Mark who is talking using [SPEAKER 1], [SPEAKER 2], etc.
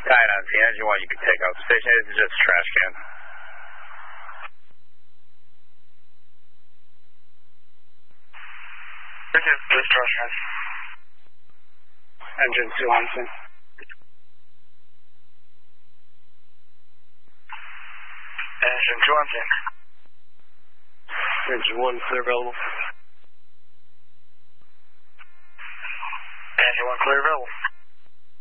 [SPEAKER 1] 919, engine 1, you can take off. Station is just a trash can.
[SPEAKER 2] This is just trash can. Engine 2 on scene. Engine 2 on scene. Engine 1 clear available. Engine 1 clear available.